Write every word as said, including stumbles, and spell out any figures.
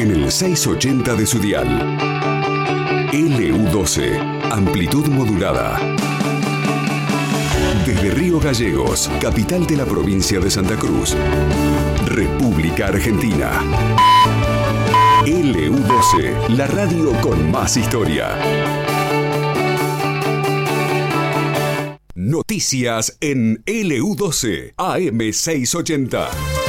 en el seiscientos ochenta de su dial. L U doce, amplitud modulada. Desde Río Gallegos, capital de la provincia de Santa Cruz, República Argentina. L U doce, la radio con más historia. Noticias en L U doce, A M seiscientos ochenta.